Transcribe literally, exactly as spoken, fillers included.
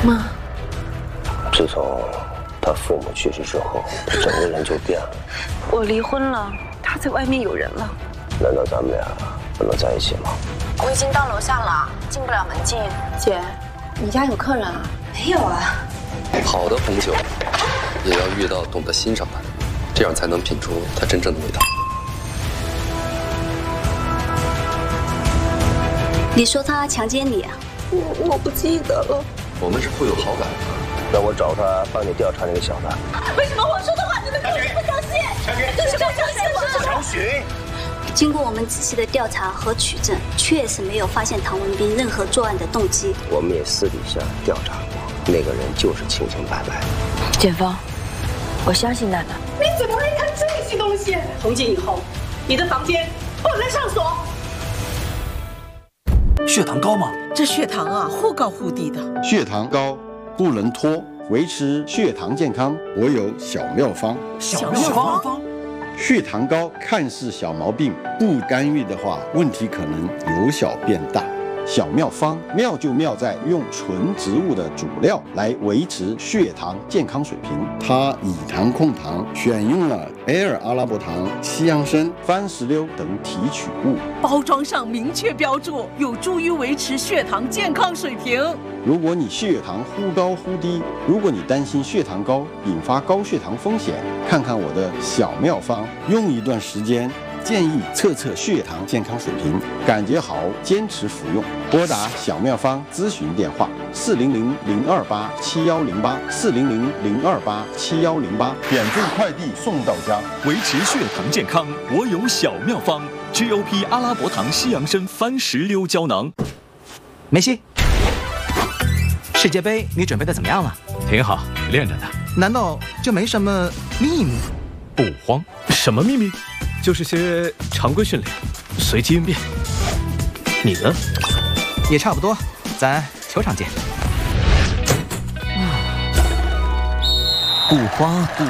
妈， 自从他父母去世之后，他整个人就变了。 我离婚了，他在外面有人了。 难道咱们俩不能在一起吗？ 我已经到楼下了，进不了门禁。姐，你家有客人啊？ 没有啊。 好的红酒也要遇到懂得欣赏的人，这样才能品出它真正的味道。 你说他强奸你啊？ 我我不记得了。 我们是互有好感的。 那我找他帮你调查那个小子。 为什么我说的话你们就是不相信？就是不相信我。 张巡， 经过我们仔细的调查和取证，确实没有发现唐文斌任何作案的动机。 我们也私底下调查过，那个人就是清清白白。 简芳，我相信娜娜。 你怎么会看这些东西？从今以后，你的房间不能上锁。 血糖高吗？ 这血糖啊，忽高忽低的。 血糖高不能拖，维持血糖健康，我有小妙方。 小妙方。 血糖高看似小毛病，不干预的话，问题可能由小变大。小妙方妙就妙在用纯植物的主料来维持血糖健康水平。它以糖控糖，选用了 L 阿拉伯糖、西洋参、番石榴等提取物。 包装上明确标注，有助于维持血糖健康水平。 如果你血糖忽高忽低，如果你担心血糖高引发高血糖风险，看看我的小妙方，用一段时间。建议测测血糖健康水平，感觉好坚持服用。拨打小妙方咨询电话：四零零零二八七幺零八，四零零零二八七幺零八，免费快递送到家。 维持血糖健康，我有小妙方 ：G O P 阿拉伯糖西洋参番石榴胶囊。 梅西，世界杯你准备的怎么样了？ 挺好，练着呢。 难道就没什么秘密？ 不慌，什么秘密？就是些常规训练，随机应变。你呢？ 也差不多，咱球场见。 不慌不